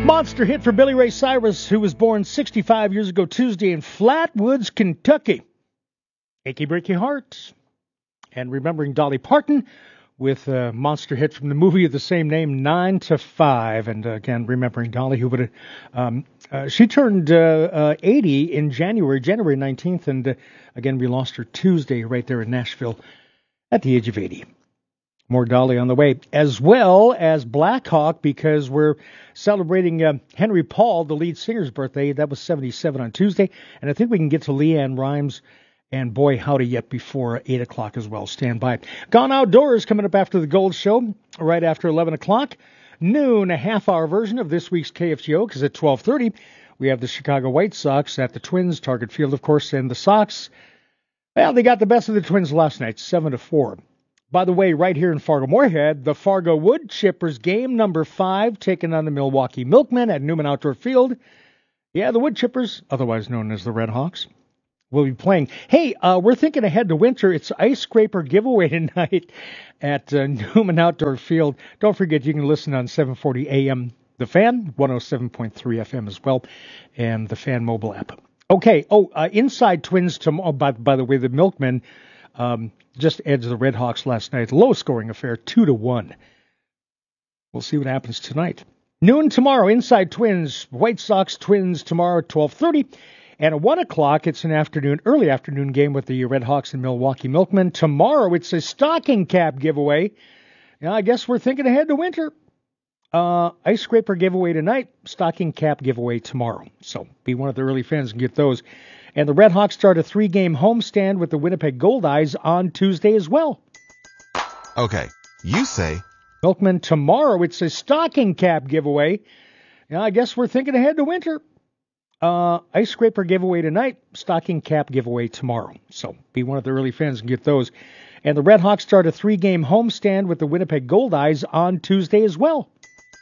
Monster hit for Billy Ray Cyrus, who was born 65 years ago Tuesday in Flatwoods, Kentucky. Achy Breaky Heart. And remembering Dolly Parton with a monster hit from the movie of the same name, 9 to 5. And again, remembering Dolly, who would have, she turned 80 in January 19th. And again, we lost her Tuesday right there in Nashville at the age of 80. More Dolly on the way, as well as Black Hawk, because we're celebrating Henry Paul, the lead singer's birthday. That was 77 on Tuesday. And I think we can get to Leanne Rimes and Boy Howdy yet before 8 o'clock as well. Stand by. Gone Outdoors coming up after the Gold Show, right after 11 o'clock. Noon, a half-hour version of this week's KFGO, because at 12:30, we have the Chicago White Sox at the Twins, Target Field, of course, and the Sox. Well, they got the best of the Twins last night, 7-4. By the way, right here in Fargo-Moorhead, the Fargo Wood Chippers game number 5 taking on the Milwaukee Milkmen at Newman Outdoor Field. Yeah, the Wood Chippers, otherwise known as the Red Hawks, will be playing. Hey, we're thinking ahead to winter. It's Ice Scraper giveaway tonight at Newman Outdoor Field. Don't forget, you can listen on 740 AM The Fan, 107.3 FM as well, and the Fan mobile app. Okay, Inside Twins tomorrow. By the way, the Milkmen just edged the Red Hawks last night. Low-scoring affair, 2-1. We'll see what happens tonight. Noon tomorrow, Inside Twins, White Sox Twins tomorrow at 12:30. And at 1 o'clock, it's an early afternoon game with the Red Hawks and Milwaukee Milkmen. Tomorrow, it's a stocking cap giveaway. Now, I guess we're thinking ahead to winter. Ice Scraper giveaway tonight, stocking cap giveaway tomorrow. So be one of the early fans and get those. And the Red Hawks start a 3-game homestand with the Winnipeg Goldeyes on Tuesday as well. Okay, you say. Milkmen, tomorrow it's a stocking cap giveaway. Now, I guess we're thinking ahead to winter. Ice Scraper giveaway tonight, stocking cap giveaway tomorrow. So be one of the early fans and get those. And the Red Hawks start a 3-game homestand with the Winnipeg Goldeyes on Tuesday as well.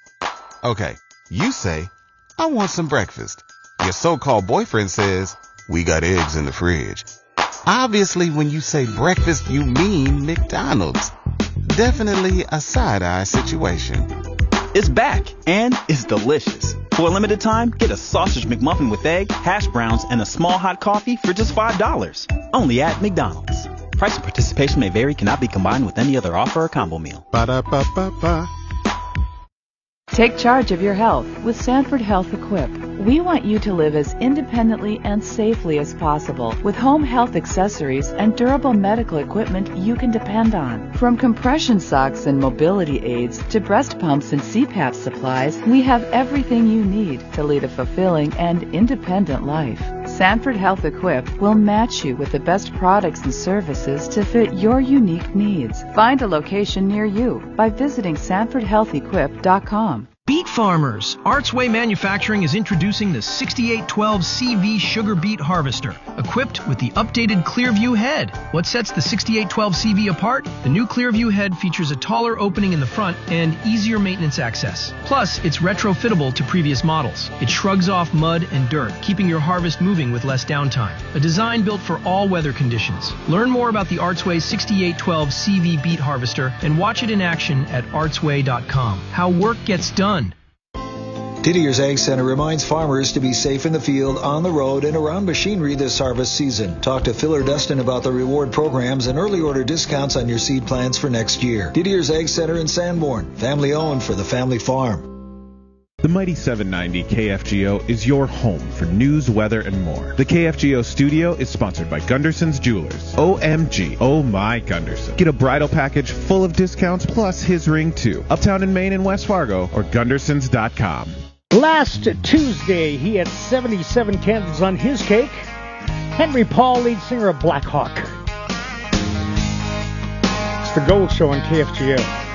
Okay, you say, I want some breakfast. Your so-called boyfriend says, we got eggs in the fridge. Obviously, when you say breakfast, you mean McDonald's. Definitely a side-eye situation. It's back, and it's delicious. For a limited time, get a sausage McMuffin with egg, hash browns, and a small hot coffee for just $5. Only at McDonald's. Price and participation may vary, cannot be combined with any other offer or combo meal. Ba-da-ba-ba-ba. Take charge of your health with Sanford Health Equip. We want you to live as independently and safely as possible with home health accessories and durable medical equipment you can depend on. From compression socks and mobility aids to breast pumps and CPAP supplies, we have everything you need to lead a fulfilling and independent life. Sanford Health Equip will match you with the best products and services to fit your unique needs. Find a location near you by visiting SanfordHealthEquip.com. Beet farmers, Artsway Manufacturing is introducing the 6812 CV Sugar Beet Harvester, equipped with the updated Clearview head. What sets the 6812 CV apart? The new Clearview head features a taller opening in the front and easier maintenance access. Plus, it's retrofittable to previous models. It shrugs off mud and dirt, keeping your harvest moving with less downtime. A design built for all weather conditions. Learn more about the Artsway 6812 CV Beet Harvester and watch it in action at artsway.com. How work gets done. Didier's Ag Center reminds farmers to be safe in the field, on the road, and around machinery this harvest season. Talk to Phil or Dustin about the reward programs and early order discounts on your seed plants for next year. Didier's Ag Center in Sanborn, family owned for the family farm. The Mighty 790 KFGO is your home for news, weather, and more. The KFGO studio is sponsored by Gunderson's Jewelers. OMG, oh my Gunderson. Get a bridal package full of discounts plus his ring too. Uptown in Maine and West Fargo or Gundersons.com. Last Tuesday, he had 77 candles on his cake. Henry Paul, lead singer of Black Hawk. It's the Gold Show on KFGO.